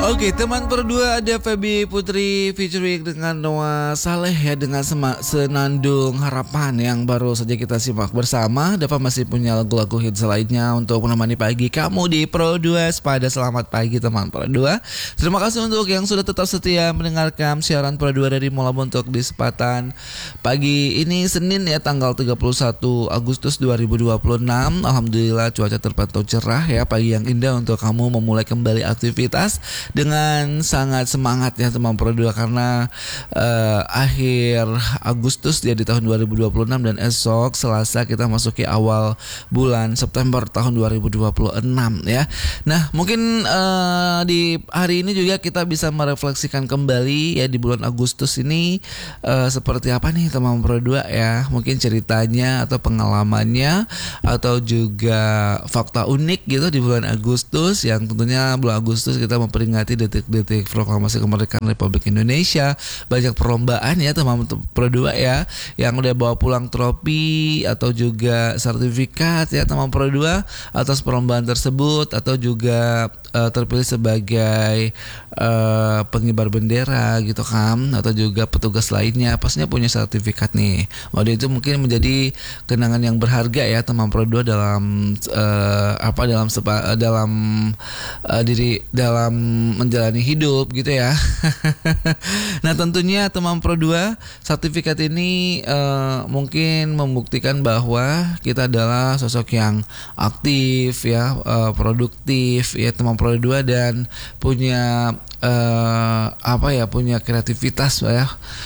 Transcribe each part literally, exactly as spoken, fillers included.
Oke, teman berdua ada Feby Putri featuring dengan Noah Saleh ya, dengan sema- senandung harapan yang baru saja kita simak bersama. Dapat masih punya lagu-lagu hits lainnya untuk menemani pagi kamu di Pro dua. Pada selamat pagi teman Pro dua. Terima kasih untuk yang sudah tetap setia mendengarkan siaran Pro dua dari Mola Montok di kesempatan pagi ini Senin ya, tanggal tiga puluh satu Agustus dua ribu dua puluh enam. Alhamdulillah cuaca terpantau cerah ya, pagi yang indah untuk kamu memulai kembali aktivitas dengan sangat semangat ya teman Pro dua, karena uh, akhir Agustus ya di tahun dua ribu dua puluh enam dan esok Selasa kita masuki awal bulan September tahun dua ribu dua puluh enam ya. Nah, mungkin uh, di hari ini juga kita bisa merefleksikan kembali ya di bulan Agustus ini uh, seperti apa nih teman Pro dua ya. Mungkin ceritanya atau pengalamannya atau juga fakta unik gitu di bulan Agustus, yang tentunya bulan Agustus kita memperingati detik-detik proklamasi kemerdekaan Republik Indonesia. Banyak perlombaan ya teman Pro dua ya, yang udah bawa pulang trofi atau juga sertifikat ya teman Pro dua atas perlombaan tersebut, atau juga uh, terpilih sebagai uh, pengibar bendera gitu kan, atau juga petugas lainnya pastinya punya sertifikat nih. Waktu itu mungkin menjadi kenangan yang berharga ya teman Pro dua dalam uh, apa dalam sepa, dalam uh, diri dalam menjalani hidup gitu ya. Nah, tentunya teman Pro dua, sertifikat ini uh, mungkin membuktikan bahwa kita adalah sosok yang aktif ya, uh, produktif ya teman Pro dua, dan punya uh, apa ya, punya kreativitas ya,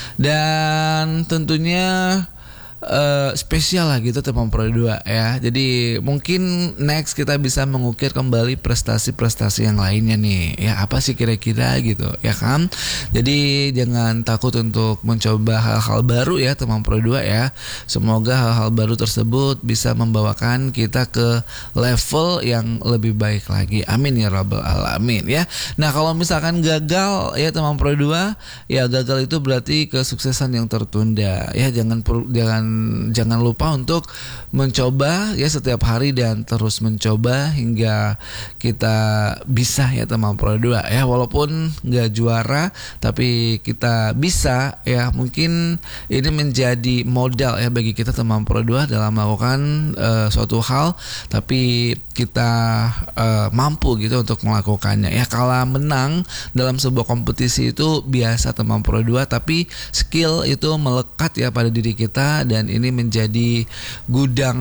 dan tentunya Uh, spesial lah gitu teman Pro dua ya. Jadi mungkin next kita bisa mengukir kembali prestasi-prestasi yang lainnya nih ya, apa sih kira-kira gitu ya kan. Jadi jangan takut untuk mencoba hal-hal baru ya teman Pro dua ya. Semoga hal-hal baru tersebut bisa membawakan kita ke level yang lebih baik lagi, amin ya rabbal alamin ya. Nah, kalau misalkan gagal ya teman Pro dua, ya gagal itu berarti kesuksesan yang tertunda ya. Jangan jangan Jangan lupa untuk mencoba ya setiap hari dan terus mencoba hingga kita bisa ya teman Pro dua ya. Walaupun nggak juara tapi kita bisa ya. Mungkin ini menjadi modal ya bagi kita teman Pro dua dalam melakukan uh, suatu hal, tapi kita uh, mampu gitu untuk melakukannya ya. Kalah menang dalam sebuah kompetisi itu biasa teman Pro dua, tapi skill itu melekat ya pada diri kita, dan ini menjadi gudang,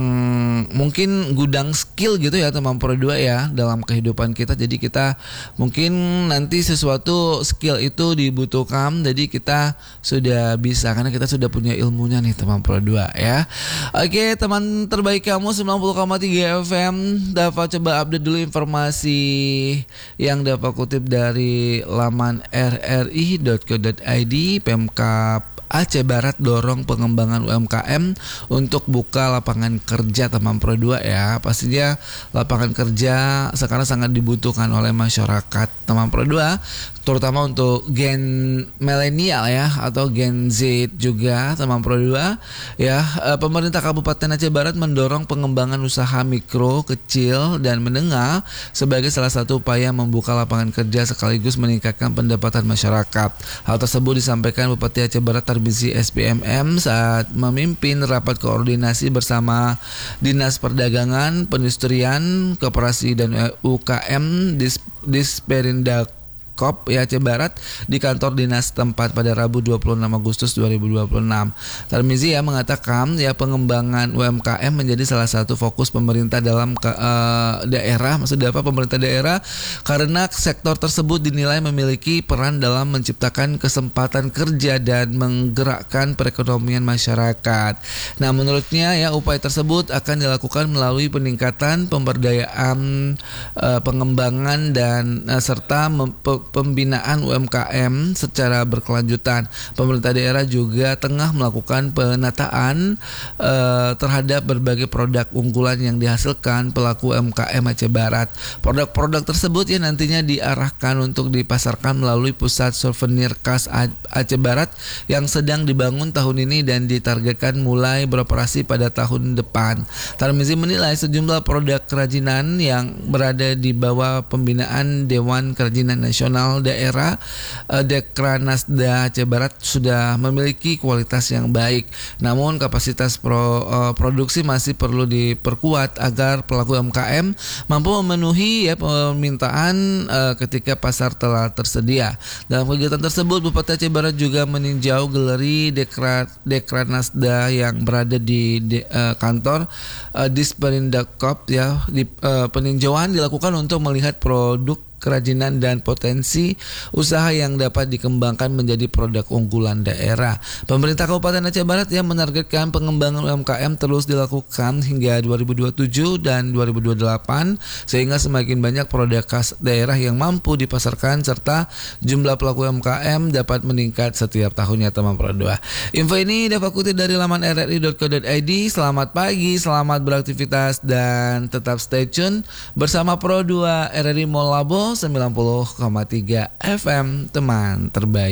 mungkin gudang skill gitu ya teman Pro dua ya dalam kehidupan kita. Jadi kita mungkin nanti sesuatu skill itu dibutuhkan, jadi kita sudah bisa karena kita sudah punya ilmunya nih teman Pro dua ya. Oke, teman terbaik kamu sembilan puluh koma tiga F M, dapat coba update dulu informasi yang dapat kutip dari laman r r i dot co dot i d. Pemkab Aceh Barat dorong pengembangan U M K M untuk buka lapangan kerja teman Pro dua ya. Pastinya lapangan kerja sekarang sangat dibutuhkan oleh masyarakat teman Pro dua, terutama untuk gen milenial ya, atau gen Z juga teman Pro dua ya. Pemerintah Kabupaten Aceh Barat mendorong pengembangan usaha mikro, kecil dan menengah sebagai salah satu upaya membuka lapangan kerja sekaligus meningkatkan pendapatan masyarakat. Hal tersebut disampaikan Bupati Aceh Barat Tarbisi S P M M saat memimpin rapat koordinasi bersama Dinas Perdagangan, Perindustrian, Koperasi dan U K M Dis, Disperindak Kop ya Aceh Barat di kantor dinas tempat pada Rabu dua puluh enam Agustus dua ribu dua puluh enam. Tarmizi ya mengatakan ya pengembangan U M K M menjadi salah satu fokus pemerintah dalam ke, uh, daerah, maksudnya apa pemerintah daerah, karena sektor tersebut dinilai memiliki peran dalam menciptakan kesempatan kerja dan menggerakkan perekonomian masyarakat. Nah, menurutnya ya upaya tersebut akan dilakukan melalui peningkatan pemberdayaan, uh, pengembangan dan uh, serta mem- pembinaan U M K M secara berkelanjutan. Pemerintah daerah juga tengah melakukan penataan uh, terhadap berbagai produk unggulan yang dihasilkan pelaku U M K M Aceh Barat. Produk-produk tersebut ya nantinya diarahkan untuk dipasarkan melalui pusat souvenir khas Aceh Barat yang sedang dibangun tahun ini dan ditargetkan mulai beroperasi pada tahun depan. Tarmizi menilai sejumlah produk kerajinan yang berada di bawah pembinaan Dewan Kerajinan Nasional nasional daerah uh, Dekranasda Aceh Barat sudah memiliki kualitas yang baik. Namun kapasitas pro, uh, produksi masih perlu diperkuat agar pelaku U M K M mampu memenuhi ya permintaan uh, ketika pasar telah tersedia. Dalam kegiatan tersebut, Bupati Aceh Barat juga meninjau galeri Dekra, Dekranasda yang berada di de, uh, kantor uh, Disperindak ya. Di, uh, peninjauan dilakukan untuk melihat produk kerajinan dan potensi usaha yang dapat dikembangkan menjadi produk unggulan daerah. Pemerintah Kabupaten Aceh Barat yang menargetkan pengembangan U M K M terus dilakukan hingga dua ribu dua puluh tujuh dan dua ribu dua puluh delapan sehingga semakin banyak produk khas daerah yang mampu dipasarkan serta jumlah pelaku U M K M dapat meningkat setiap tahunnya, teman Pro dua. Info ini dapat kutip dari laman r r i dot co dot i d. Selamat pagi, selamat beraktivitas dan tetap stay tune bersama Pro dua R R I Mall Labo sembilan puluh koma tiga F M, teman terbaik.